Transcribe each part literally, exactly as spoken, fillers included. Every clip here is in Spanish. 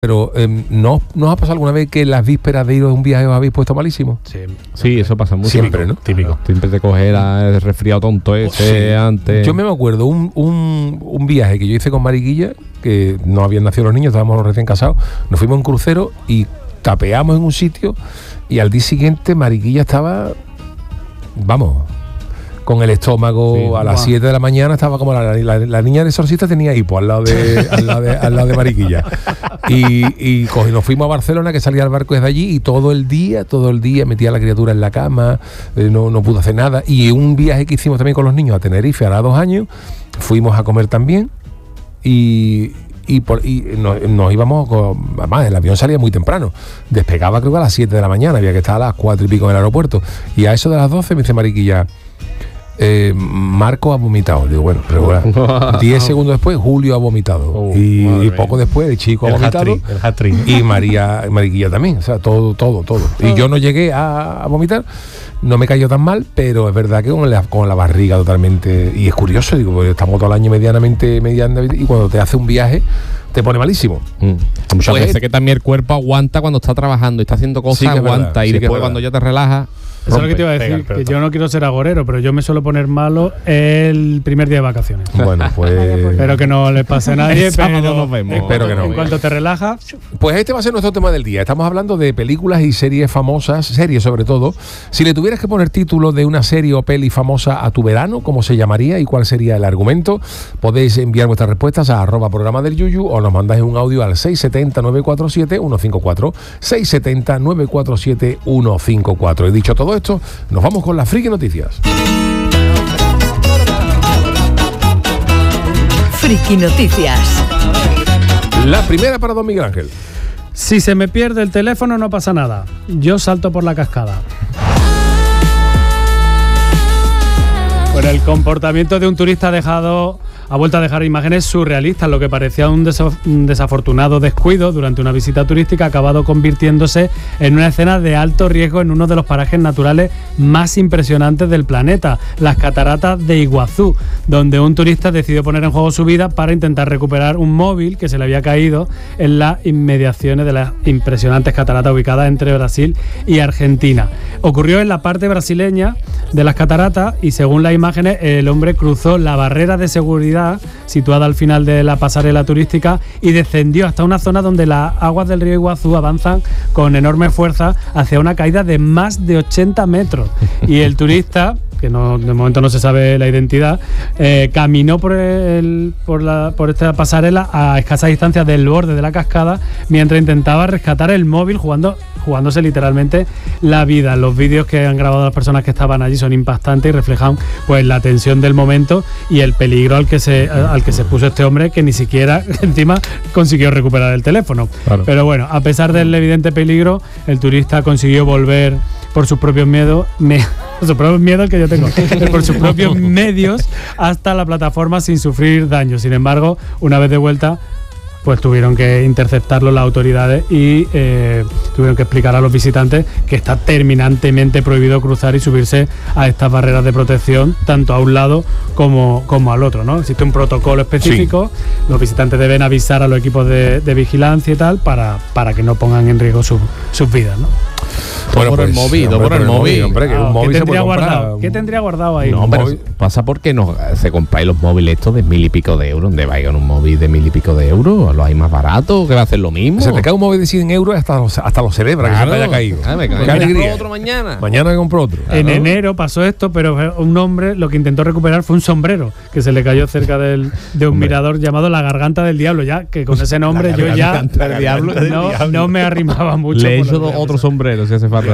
Pero eh, ¿no, ¿no os ha pasado alguna vez que las vísperas de ir a un viaje os habéis puesto malísimo? Sí, sí, eso pasa mucho. Siempre, ¿no? Típico. Siempre te coge el resfriado tonto ese sí. antes. Yo me acuerdo un, un, un viaje que yo hice con Mariquilla, que no habían nacido los niños, estábamos recién casados, nos fuimos en crucero y tapeamos en un sitio y al día siguiente Mariquilla estaba, vamos, con el estómago sí, a las siete de la mañana, estaba como la, la, la niña de exorcista tenía hipo al lado de, al lado de, al lado de Mariquilla. Y, y, y nos fuimos a Barcelona, que salía el barco desde allí, y todo el día, todo el día metía a la criatura en la cama, eh, no, no pudo hacer nada. Y un viaje que hicimos también con los niños a Tenerife, ahora dos años, fuimos a comer también, y... Y, por, y nos, nos íbamos, con, además el avión salía muy temprano, despegaba creo que a las siete de la mañana, había que estar a las cuatro y pico en el aeropuerto, y a eso de las doce me dice Mariquilla, eh, Marco ha vomitado. Digo, bueno, regular. Diez segundos después Julio ha vomitado, oh, y, y poco después el chico el ha vomitado hat-trick, el hat-trick. Y María Mariquilla también, o sea, todo, todo, todo. Y yo no llegué a, a vomitar. No me cayó tan mal, pero es verdad que con la, con la barriga totalmente... Y es curioso, digo, porque estamos todo el año medianamente, medianamente... Y cuando te hace un viaje, te pone malísimo. Mm. Muchas pues, veces que también el cuerpo aguanta cuando está trabajando y está haciendo cosas, sí aguanta. Verdad, y sí después cuando ya te relajas... Eso es lo que te iba a decir, que yo no quiero ser agorero, pero yo me suelo poner malo el primer día de vacaciones. Bueno, pues... Espero que no le pase a nadie, pero nos vemos. Espero que no. En cuanto te relajas... Pues este va a ser nuestro tema del día. Estamos hablando de películas y series famosas, series sobre todo. Si le tuvieras que poner título de una serie o peli famosa a tu verano, ¿cómo se llamaría y cuál sería el argumento? Podéis enviar vuestras respuestas a arroba programa del Yuyu o nos mandáis un audio al seis siete cero, nueve cuatro siete, uno cinco cuatro. seis siete cero, nueve cuatro siete, uno cinco cuatro. He dicho todo esto, nos vamos con las friki noticias. Friki noticias. La primera para don Miguel Ángel. Si se me pierde el teléfono no pasa nada. Yo salto por la cascada. Bueno, el comportamiento de un turista ha dejado... ha vuelto a dejar imágenes surrealistas. Lo que parecía un, desa- un desafortunado descuido durante una visita turística ha acabado convirtiéndose en una escena de alto riesgo en uno de los parajes naturales más impresionantes del planeta, las cataratas de Iguazú, donde un turista decidió poner en juego su vida para intentar recuperar un móvil que se le había caído en las inmediaciones de las impresionantes cataratas ubicadas entre Brasil y Argentina. Ocurrió en la parte brasileña de las cataratas y según las imágenes el hombre cruzó la barrera de seguridad situada al final de la pasarela turística y descendió hasta una zona donde las aguas del río Iguazú avanzan con enorme fuerza hacia una caída de más de ochenta metros. Y el turista, que no, de momento no se sabe la identidad, eh, caminó por, el, por, la, por esta pasarela a escasa distancia del borde de la cascada mientras intentaba rescatar el móvil jugando, jugándose literalmente la vida. Los vídeos que han grabado las personas que estaban allí son impactantes y reflejan pues la tensión del momento y el peligro al que se, al que se expuso este hombre, que ni siquiera encima consiguió recuperar el teléfono. Claro. Pero bueno, a pesar del evidente peligro, el turista consiguió volver por sus propios miedos, me, por sus propios miedos que yo tengo, por sus propios medios hasta la plataforma sin sufrir daño. Sin embargo, una vez de vuelta, pues tuvieron que interceptarlo las autoridades y eh, tuvieron que explicar a los visitantes que está terminantemente prohibido cruzar y subirse a estas barreras de protección tanto a un lado como, como al otro, ¿no? Existe un protocolo específico, sí. Los visitantes deben avisar a los equipos de, de vigilancia y tal para, para que no pongan en riesgo su, sus vidas, ¿no? Bueno, por pues, el móvil, hombre, por el móvil. Hombre, que ah, un móvil ¿qué, tendría guardado, ¿Qué tendría guardado ahí? No, pero pasa porque no se compráis los móviles estos de mil y pico de euros. ¿Dónde vayan un móvil de mil y pico de euros? ¿Los hay más baratos? ¿Que va a hacer lo mismo? Se te cae un móvil de cien euros hasta los, hasta los celebra, claro, que se te haya caído. Ah, me cae. Qué alegría. Otro mañana. Mañana me compro otro. En claro. enero pasó esto, pero un hombre lo que intentó recuperar fue un sombrero que se le cayó cerca del, de un hombre. mirador llamado La Garganta del Diablo. Ya que con ese nombre yo ya del diablo, no, diablo. no me arrimaba mucho. Le he hecho otro sombrero si hace falta.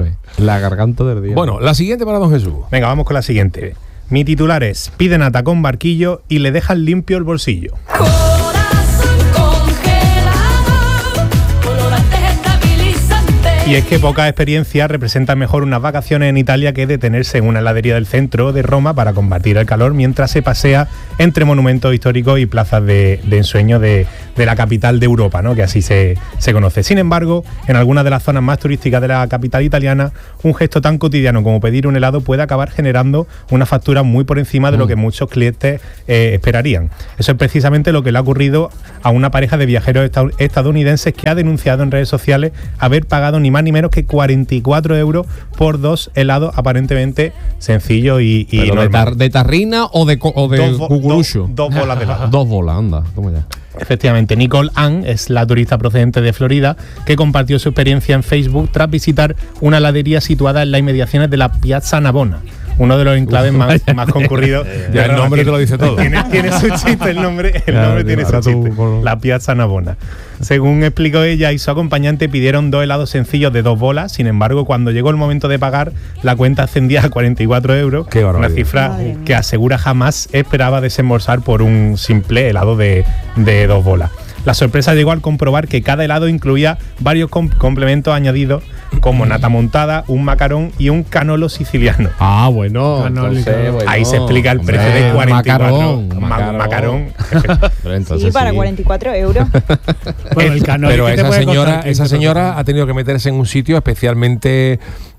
La Garganta del Diablo. Bueno, la siguiente para don Jesús. Venga, vamos con la siguiente. Mi titular es: piden a tacón barquillo y le dejan limpio el bolsillo. Corazón congelado, colorantes estabilizantes, Y es que poca experiencia representa mejor unas vacaciones en Italia que detenerse en una heladería del centro de Roma para combatir el calor mientras se pasea entre monumentos históricos y plazas de, de ensueño de, de la capital de Europa, ¿no? Que así se, se conoce. Sin embargo, en algunas de las zonas más turísticas de la capital italiana, un gesto tan cotidiano como pedir un helado puede acabar generando una factura muy por encima de lo que muchos clientes eh, esperarían. Eso es precisamente lo que le ha ocurrido a una pareja de viajeros estadounidenses que ha denunciado en redes sociales haber pagado ni más ni menos que cuarenta y cuatro euros por dos helados aparentemente sencillos y, y de, tar, ¿De tarrina o de, o de dos, cucurucho? Dos, dos bolas de helado. Dos bolas, anda, toma ya. Efectivamente, Nicole Ann es la turista procedente de Florida que compartió su experiencia en Facebook tras visitar una heladería situada en las inmediaciones de la Piazza Navona, uno de los enclaves más, más concurridos. Ya el nombre te lo dice todo. Tiene, tiene su chiste, el nombre, el nombre ya, tiene su chiste. Por... La Piazza Navona. Según explicó ella y su acompañante, pidieron dos helados sencillos de dos bolas. Sin embargo, cuando llegó el momento de pagar, la cuenta ascendía a cuarenta y cuatro euros. Qué una cifra que asegura jamás esperaba desembolsar por un simple helado de, de dos bolas. La sorpresa llegó al comprobar que cada helado incluía varios com- complementos añadidos, como nata montada, un macarón y un canolo siciliano. Ah, bueno. Entonces, bueno ahí se explica el precio de cuarenta y cuatro. Macarón. Ma- macarón. Sí, para sí. cuarenta y cuatro euros. Bueno, el canolo. Pero esa señora, esa señora ha tenido que meterse en un sitio especialmente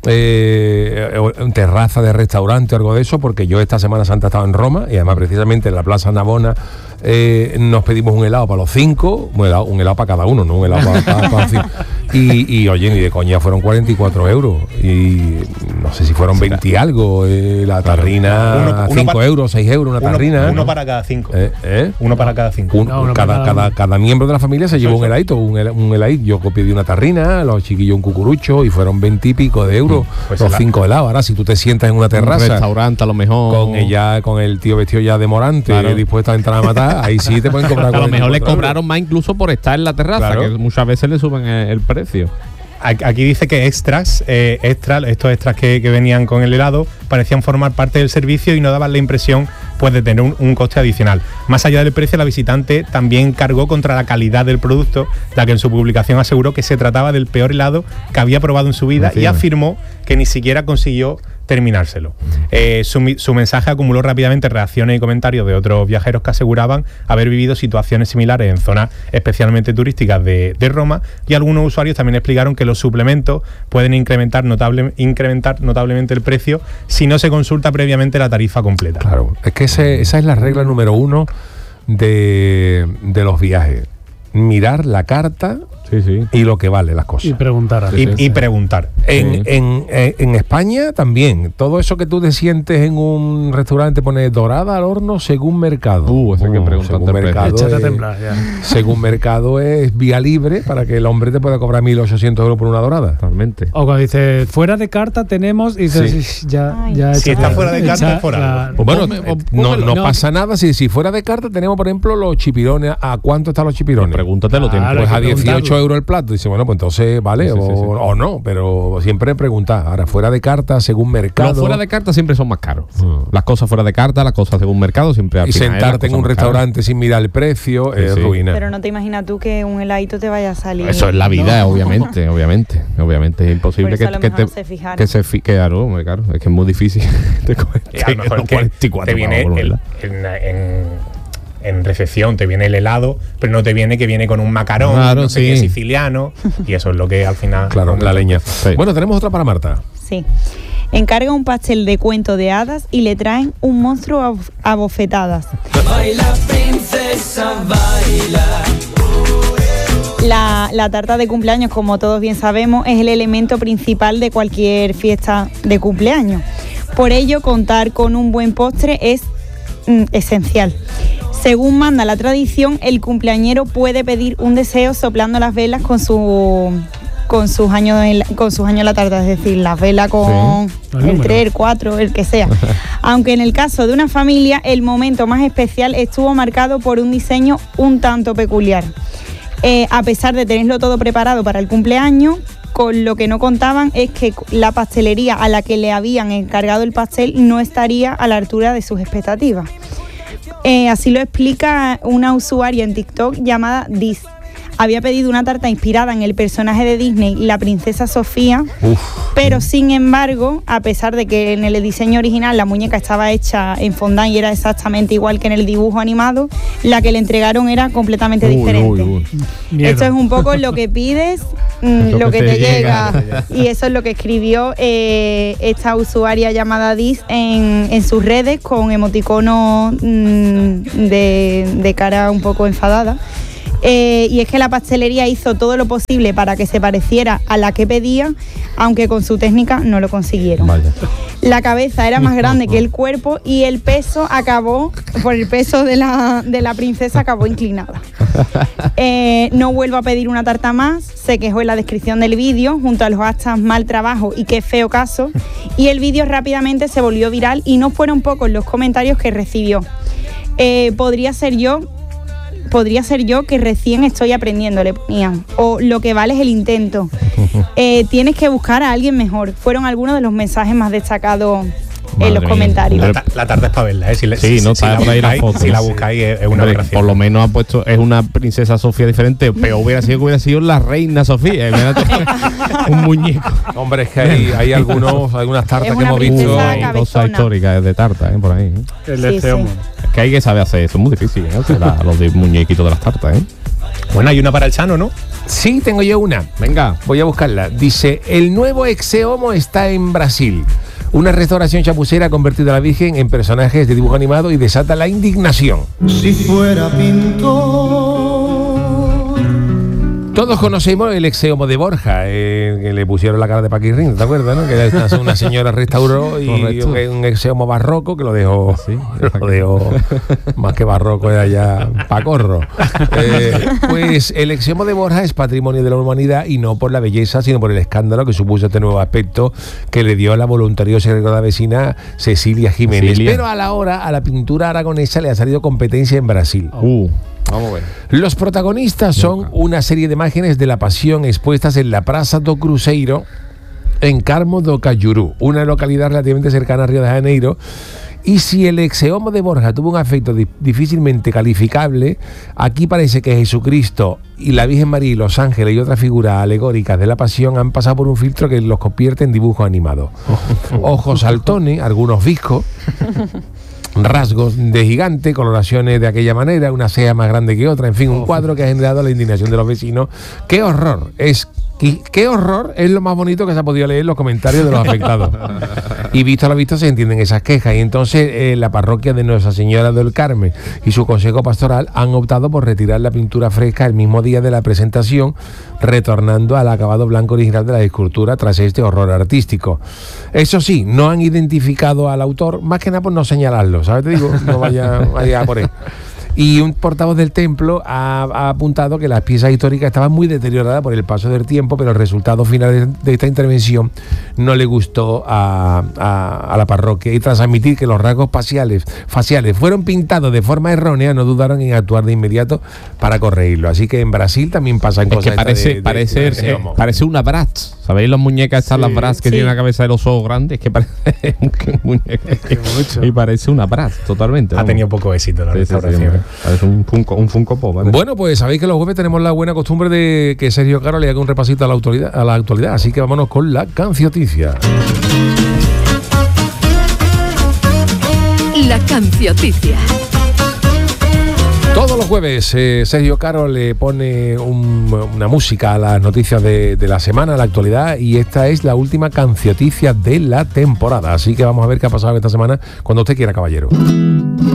eh, en terraza de restaurante o algo de eso, porque yo esta Semana Santa estaba en Roma y además precisamente en la Plaza Navona eh, nos pedimos un helado para los cinco, un helado, un helado para cada uno, no un helado para, para, para los cinco. Y, y oye, ni de coña fueron cuarenta y cuatro euros y no sé si fueron veinte y algo, eh, la tarrina cinco euros, seis euros una tarrina. Uno, uno ¿no? para cada cinco. Eh, ¿eh? Uno para cada cinco. Un, no, uno cada, cada, cada, cada miembro de la familia se llevó un heladito, un, hel- un heladito. Yo pedí una tarrina, los chiquillos un cucurucho y fueron veinte y pico de euros, pues los cinco helados. Ahora, si tú te sientas en una terraza, un restaurante a lo mejor, con ella, con el tío vestido ya de morante, claro, dispuesto a entrar a matar, ahí sí te pueden cobrar. A lo mejor le cobraron euros. Más incluso por estar en la terraza, claro, que muchas veces le suben el, el precio. Aquí dice que extras, eh, extra, estos extras que, que venían con el helado parecían formar parte del servicio y no daban la impresión pues de tener un, un coste adicional. Más allá del precio, la visitante también cargó contra la calidad del producto, ya que en su publicación aseguró que se trataba del peor helado que había probado en su vida y afirmó que ni siquiera consiguió terminárselo. Eh, su, su mensaje acumuló rápidamente reacciones y comentarios de otros viajeros que aseguraban haber vivido situaciones similares en zonas especialmente turísticas de, de Roma, y algunos usuarios también explicaron que los suplementos pueden incrementar, notable, incrementar notablemente el precio si no se consulta previamente la tarifa completa. Claro, es que ese, esa es la regla número uno de, de los viajes. Mirar la carta, sí, sí, y lo que vale las cosas. Y preguntar. Y, y preguntar. En, sí. en, en, en España también. Todo eso que tú te sientes en un restaurante pone dorada al horno según mercado. Uh, eso uh, que preguntar. Según mercado, es, temblar, según mercado es vía libre para que el hombre te pueda cobrar mil ochocientos euros por una dorada. Totalmente. O cuando dice fuera de carta tenemos y dices sí. ya, ya si está fuera de carta es fuera. La, pues bueno, o, o, no, no, no pasa nada si, si fuera de carta tenemos por ejemplo los chipirones. ¿A cuánto están los chipirones? Pues pregúntate, lo tienes. Pues a dieciocho euros el plato. Dice, bueno, pues entonces vale, sí, sí, o, sí, sí. o no, pero siempre preguntar. Ahora, fuera de carta, según mercado. Los fuera de carta siempre son más caros. Mm. Las cosas fuera de carta, las cosas según mercado siempre al Y final sentarte en un restaurante caras. Sin mirar el precio sí, es sí. ruina. Pero no te imaginas tú que un heladito te vaya a salir. Eso es la vida, no. obviamente, obviamente. Obviamente es imposible que, que te se fijaron. que se fi, que, claro, claro, es que es muy difícil. te, a lo mejor te, te viene el, en, en en recepción te viene el helado, pero no te viene que viene con un macarón, claro, no sé sí. qué, siciliano, y eso es lo que al final... Claro, la leña. Sí. Bueno, tenemos otra para Marta. Sí. Encarga un pastel de cuento de hadas y le traen un monstruo a bofetadas. Baila, princesa, baila. La, la tarta de cumpleaños, como todos bien sabemos, es el elemento principal de cualquier fiesta de cumpleaños. Por ello, contar con un buen postre es mm, esencial. Según manda la tradición, el cumpleañero puede pedir un deseo soplando las velas con su con sus años en la, con sus años en la tarta, es decir, las velas con sí, el, el tres, el cuatro, el que sea. Aunque en el caso de una familia, el momento más especial estuvo marcado por un diseño un tanto peculiar. Eh, a pesar de tenerlo todo preparado para el cumpleaños, con lo que no contaban es que la pastelería a la que le habían encargado el pastel no estaría a la altura de sus expectativas. Eh, así lo explica una usuaria en TikTok llamada Diz. había pedido una tarta inspirada en el personaje de Disney, la princesa Sofía, Uf. pero sin embargo, a pesar de que en el diseño original la muñeca estaba hecha en fondant y era exactamente igual que en el dibujo animado, la que le entregaron era completamente Uy, diferente. uy, uy. Miedo. Esto es un poco lo que pides, mm, Lo lo que que te te llega. llega. Y eso es lo que escribió eh, esta usuaria llamada Diz en, en sus redes, con emoticonos mm, de, de cara un poco enfadada. Eh, y es que la pastelería hizo todo lo posible para que se pareciera a la que pedía, aunque con su técnica no lo consiguieron. Vaya. La cabeza era más grande que el cuerpo y el peso acabó, por el peso de la, de la princesa, acabó inclinada. Eh, no vuelvo a pedir una tarta más, se quejó en la descripción del vídeo, junto a los hashtags mal trabajo y qué feo caso, y el vídeo rápidamente se volvió viral y no fueron pocos los comentarios que recibió. Eh, podría ser yo... Podría ser yo que recién estoy aprendiendo, le ponían. O lo que vale es el intento. Eh, tienes que buscar a alguien mejor. Fueron algunos de los mensajes más destacados Madre en los mía. comentarios. La, ta- la tarta es para verla, ¿eh? Si, le- Sí, si- no, si está la por ahí la buscáis, foto. si la Sí. buscáis es, es una Hombre, aberración. por lo menos ha puesto, es una princesa Sofía diferente, pero hubiera sido que hubiera sido la reina Sofía. Imagínate, un muñeco. Hombre, es que hay, hay algunos, algunas tartas Es que una hemos princesa visto. Hay cabezona. cosas históricas de tarta, ¿eh? Por ahí. ¿eh? El Sí, deseo. sí. Es que hay que saber hacer eso, es muy difícil, ¿eh? Hacer la- los de muñequitos de las tartas, ¿eh? Bueno, hay una para el Chano, ¿no? Sí, tengo yo una. Venga. Voy a buscarla. Dice, el nuevo Exeomo está en Brasil. Una restauración chapucera ha convertido a la Virgen en personajes de dibujo animado y desata la indignación. Si fuera pintor. Todos conocemos el Exeomo de Borja, eh, que le pusieron la cara de Paquirrín, ¿te acuerdas? No? Que esta- una señora restauró y Correcto. un, un Exeomo barroco que lo dejó, Sí, lo dejó más que barroco, era ya pacorro. Eh, pues el Exeomo de Borja es patrimonio de la humanidad y no por la belleza, sino por el escándalo que supuso este nuevo aspecto que le dio a la voluntariosa y recordada vecina Cecilia Jiménez. Cecilia. Pero a la hora, a la pintura aragonesa le ha salido competencia en Brasil. Uh, vamos a ver. Los protagonistas son una serie de imágenes de la Pasión expuestas en la Praça do Cruzeiro, en Carmo do Cajuru, una localidad relativamente cercana a Río de Janeiro. Y si el Exeomo de Borja tuvo un afecto di- difícilmente calificable, aquí parece que Jesucristo y la Virgen María y los ángeles y otras figuras alegóricas de la Pasión han pasado por un filtro que los convierte en dibujos animados. Ojos saltones, algunos viscos, rasgos de gigante, coloraciones de aquella manera, una ceja más grande que otra, en fin, un cuadro que ha generado la indignación de los vecinos. ¡Qué horror! Es qué, qué horror es lo más bonito que se ha podido leer en los comentarios de los afectados. Y visto lo visto se entienden esas quejas. Y entonces eh, la parroquia de Nuestra Señora del Carmen y su consejo pastoral han optado por retirar la pintura fresca el mismo día de la presentación, retornando al acabado blanco original de la escultura tras este horror artístico. Eso sí, no han identificado al autor, más que nada por no señalarlo, ¿sabes? Te digo, no vaya, vaya por ahí. Y un portavoz del templo ha, ha apuntado que las piezas históricas estaban muy deterioradas por el paso del tiempo, pero el resultado final de, de esta intervención no le gustó a, a, a la parroquia. Y tras admitir que los rasgos faciales, faciales fueron pintados de forma errónea, no dudaron en actuar de inmediato para corregirlo. Así que en Brasil también pasan Es cosas que estas parece, de- de- parece, de eh, Exeomo. parece una Bratz. ¿Sabéis las muñecas estas, las Bratz que Sí. tienen la cabeza de los ojos grandes? Que parece un muñeca. mucho. Y parece una Bratz, totalmente. Ha vamos. tenido poco éxito la Sí, sí, sí, restauración. hombre. Parece un Funko, un Funko Pop, ¿vale? Bueno, pues sabéis que los jueves tenemos la buena costumbre de que Sergio Caro le haga un repasito a la actualidad, a la actualidad, así que vámonos con la cancioticia. La cancioticia. Todos los jueves eh, Sergio Caro le pone un- una música a las noticias de, de la semana, a la actualidad, y esta es la última cancioticia de la temporada, así que vamos a ver qué ha pasado esta semana cuando usted quiera, caballero.